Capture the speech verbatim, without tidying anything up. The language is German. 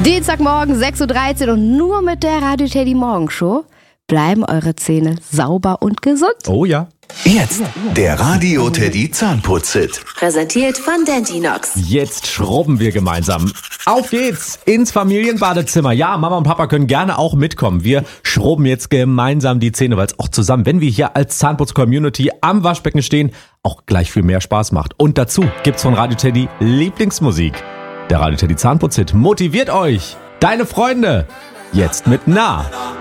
Dienstagmorgen sechs Uhr dreizehn und nur mit der Radio Teddy Morgenshow bleiben eure Zähne sauber und gesund. Oh ja. Jetzt der Radio Teddy Zahnputz-Hit. Präsentiert von Dentinox. Jetzt schrubben wir gemeinsam. Auf geht's ins Familienbadezimmer. Ja, Mama und Papa können gerne auch mitkommen. Wir schrubben jetzt gemeinsam die Zähne, weil es auch zusammen, wenn wir hier als Zahnputz-Community am Waschbecken stehen, auch gleich viel mehr Spaß macht. Und dazu gibt's von Radio Teddy Lieblingsmusik. Der Radio Teddy Zahnputz-Hit motiviert euch, deine Freunde, jetzt mit nah.